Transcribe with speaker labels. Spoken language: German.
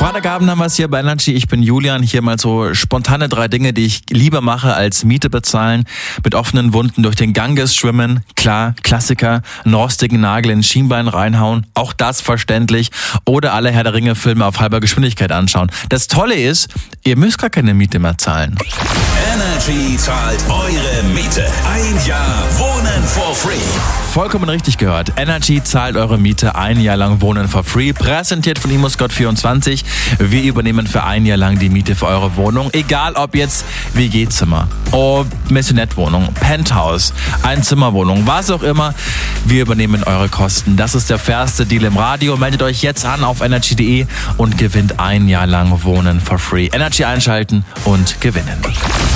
Speaker 1: Freitagabend haben wir es hier bei Energy. Ich bin Julian. Hier mal so spontane 3 Dinge, die ich lieber mache als Miete bezahlen. Mit offenen Wunden durch den Ganges schwimmen. Klar, Klassiker. Einen rostigen Nagel in Schienbein reinhauen. Auch das verständlich. Oder alle Herr der Ringe Filme auf halber Geschwindigkeit anschauen. Das Tolle ist, ihr müsst gar keine Miete mehr zahlen.
Speaker 2: Energy zahlt eure Miete. 1 Jahr Wohnen for free.
Speaker 1: Vollkommen richtig gehört. Energy zahlt eure Miete 1 Jahr lang Wohnen for free. Präsentiert von ImmoScout24. Wir übernehmen für 1 Jahr lang die Miete für eure Wohnung. Egal ob jetzt WG-Zimmer, Maisonette-Wohnung, Penthouse, Einzimmerwohnung, was auch immer. Wir übernehmen eure Kosten. Das ist der fairste Deal im Radio. Meldet euch jetzt an auf energy.de und gewinnt 1 Jahr lang Wohnen for free. Energy einschalten und gewinnen.